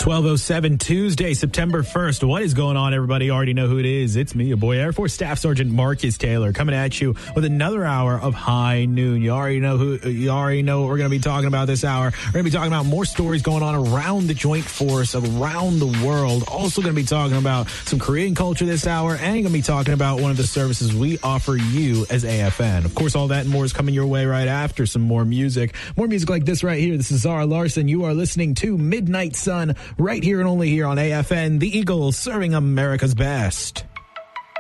12:07 Tuesday, September 1st. What is going on, everybody? You already know who it is. It's me, your boy, Air Force Staff Sergeant Marcus Taylor, coming at you with another hour of High Noon. You already know what we're going to be talking about this hour. We're going to be talking about more stories going on around the Joint Force, around the world. Also going to be talking about some Korean culture this hour, and going to be talking about one of the services we offer you as AFN. Of course, all that and more is coming your way right after some more music. More music like this right here. This is Zara Larson. You are listening to Midnight Sun, right here and only here on AFN, the Eagle, serving America's best.